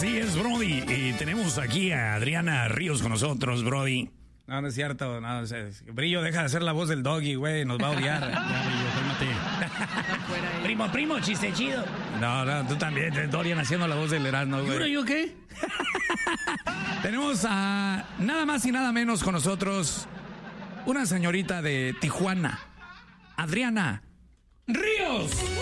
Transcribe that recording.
Así es, Brody. Y tenemos aquí a Adriana Ríos con nosotros, Brody. No, no es cierto. No, Brillo, deja de hacer la voz del doggy, güey. Nos va a odiar. Ya, Brillo, cálmate. Primo, chiste chido. No, tú también, Dorian, haciendo la voz del Erasmo, güey. ¿Y ahora yo qué? Tenemos a nada más y nada menos con nosotros una señorita de Tijuana, Adriana Ríos.